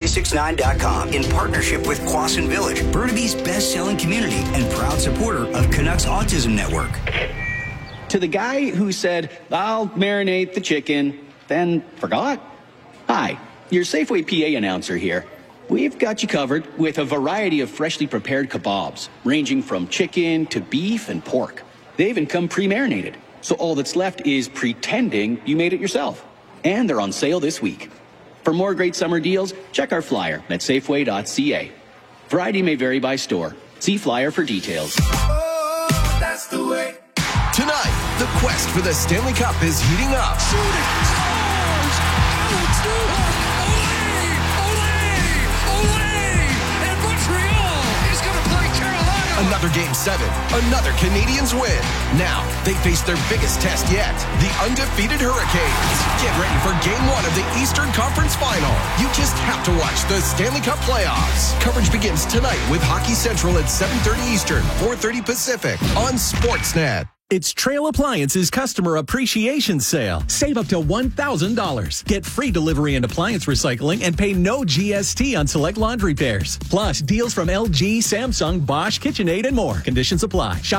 969.com in partnership with Quasin Village, Burnaby's best-selling community and proud supporter of Canucks Autism Network. To the guy who said, I'll marinate the chicken, then forgot. Hi, your Safeway PA announcer here. We've got you covered with a variety of freshly prepared kebabs, ranging from chicken to beef and pork. They even come pre-marinated, so all that's left is pretending you made it yourself. And they're on sale this week. For more great summer deals, check our flyer at safeway.ca. Variety may vary by store. See flyer for details. Oh, that's the way. Tonight, the quest for the Stanley Cup is heating up. Shooting stars! Alex Newhook! Olé! And Montreal is going to play Carolina! Another Game 7. Another Canadiens win. Now, they face their biggest test yet. The undefeated Hurricanes. Get ready for Game 1 of the Eastern Conference Final. You just have to watch the Stanley Cup playoffs. Coverage begins tonight with Hockey Central at 7:30 Eastern, 4:30 Pacific on Sportsnet. It's Trail Appliances Customer Appreciation Sale. Save up to $1,000. Get free delivery and appliance recycling and pay no GST on select laundry pairs. Plus, deals from LG, Samsung, Bosch, KitchenAid, and more. Conditions apply. Shop